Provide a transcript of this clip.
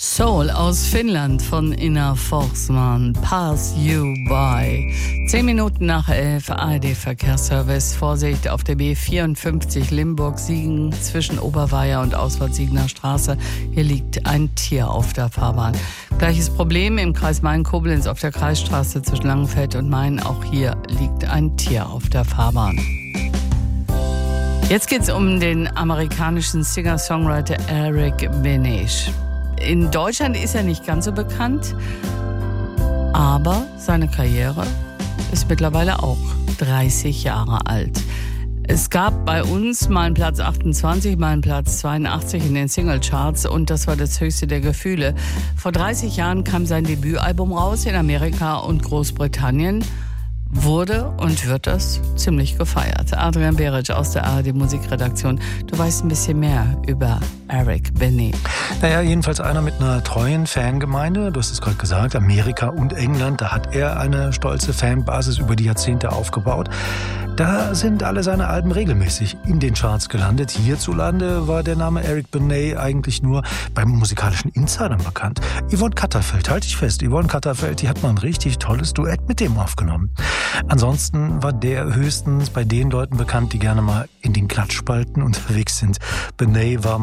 Soul aus Finnland von Ina Forsman, Pass You By. 10 Minuten nach 11, ARD-Verkehrsservice. Vorsicht auf der B54 Limburg-Siegen zwischen Oberweier und Auswärts-Siegener Straße. Hier liegt ein Tier auf der Fahrbahn. Gleiches Problem im Kreis Main-Koblenz auf der Kreisstraße zwischen Langenfeld und Main. Auch hier liegt ein Tier auf der Fahrbahn. Jetzt geht's um den amerikanischen Singer-Songwriter Eric Benet. In Deutschland ist er nicht ganz so bekannt, aber seine Karriere ist mittlerweile auch 30 Jahre alt. Es gab bei uns mal einen Platz 28, mal einen Platz 82 in den Singlecharts und das war das höchste der Gefühle. Vor 30 Jahren kam sein Debütalbum raus in Amerika und Großbritannien. Wurde und wird das ziemlich gefeiert. Adrian Beric aus der ARD Musikredaktion. Du weißt ein bisschen mehr über Eric Benet. Naja, jedenfalls einer mit einer treuen Fangemeinde. Du hast es gerade gesagt, Amerika und England. Da hat er eine stolze Fanbasis über die Jahrzehnte aufgebaut. Da sind alle seine Alben regelmäßig in den Charts gelandet. Hierzulande war der Name Eric Benet eigentlich nur beim musikalischen Insidern bekannt. Yvonne Katterfeld, halte ich fest, Yvonne Katterfeld, die hat mal ein richtig tolles Duett mit dem aufgenommen. Ansonsten war der höchstens bei den Leuten bekannt, die gerne mal in den Klatschspalten unterwegs sind. Benet war